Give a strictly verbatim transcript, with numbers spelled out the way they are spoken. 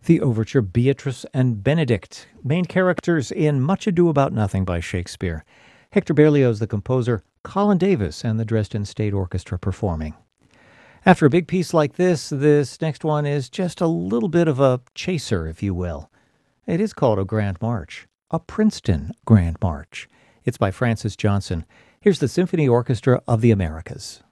The overture Beatrice and Benedict, main characters in Much Ado About Nothing by Shakespeare. Hector Berlioz, the composer, Colin Davis, and the Dresden State Orchestra performing. After a big piece like this, this next one is just a little bit of a chaser, if you will. It is called a Grand March, a Princeton Grand March. It's by Francis Johnson. Here's the Symphony Orchestra of the Americas.